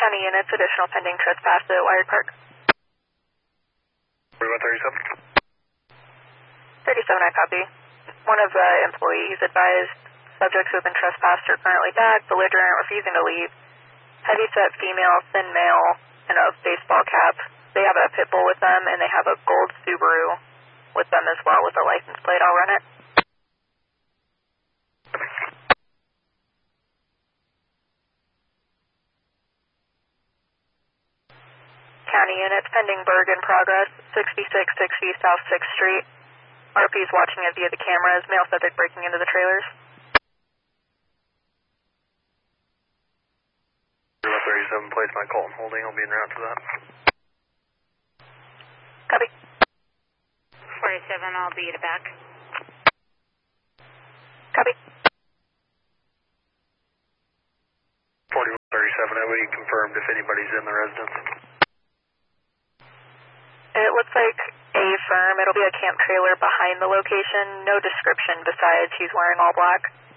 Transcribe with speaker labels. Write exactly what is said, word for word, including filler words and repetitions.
Speaker 1: County units, additional pending trespass at Wired Park.
Speaker 2: forty-one thirty-seven.
Speaker 1: thirty-seven, I copy. One of the employees advised subjects who have been trespassed are currently back, belligerent, refusing to leave. Heavy-set female, thin male, and a baseball cap. They have a pit bull with them, and they have a gold Subaru with them as well with a license plate. I'll run it. County units, pending Berg in progress, sixty-six sixty South sixth Street. R P is watching it via the cameras, male subject breaking into the trailers.
Speaker 2: forty-one thirty-seven, place my Colton holding, I'll be en route to that.
Speaker 1: Copy.
Speaker 3: forty-seven, I'll be at the back.
Speaker 1: Copy.
Speaker 2: forty-one thirty-seven, I would confirmed if anybody's in the residence.
Speaker 1: It looks like a firm. It'll be a camp trailer behind the location. No description besides he's wearing all black.